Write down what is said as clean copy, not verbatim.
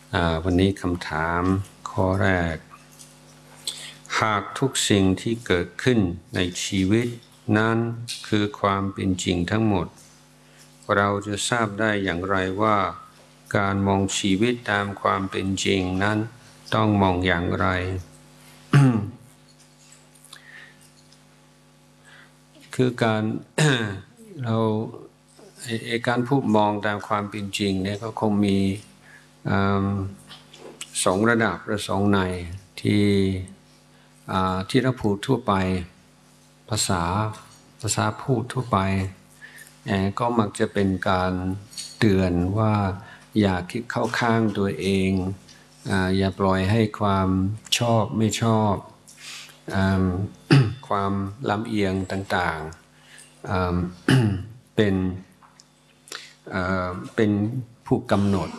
วันนี้คำถามข้อแรกหากทุกสิ่งที่เกิดขึ้นในชีวิตนั้นคือความเป็นจริงทั้งหมดเราจะทราบได้อย่างไรว่าการมองชีวิตตามความเป็นจริงนั้นต้องมองอย่างไร คือการ เราการพูดมองตามความเป็นจริงเนี่ยก็คงมีสองระดับและสองในที่เราพูดทั่วไปภาษาพูดทั่วไปก็มักจะเป็นการเตือนว่าอย่าคิดเข้าข้างตัวเองอย่าปล่อยให้ความชอบไม่ชอบความลำเอียงต่างๆเป็นผู้กำหนด